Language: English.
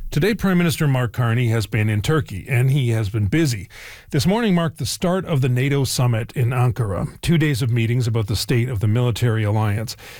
Today, Prime Minister Mark Carney has been in Turkey, and he has been busy. This morning marked the start of the NATO summit in Ankara, 2 days of meetings about the state of the military alliance.